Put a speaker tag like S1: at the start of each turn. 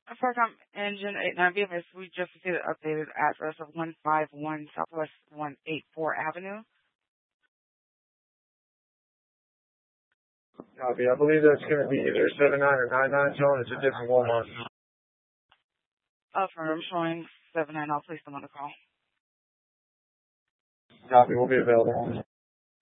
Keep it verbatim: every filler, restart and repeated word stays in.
S1: Farcom Engine eight nine B F S, we just received an updated address of one five one Southwest one eighty-four Avenue.
S2: Copy. I believe that's going to be either seven nine or nine nine tone. It's a different Walmart.
S1: Affirm, showing seven nine. I'll place them on the call.
S2: Copy. We'll be available.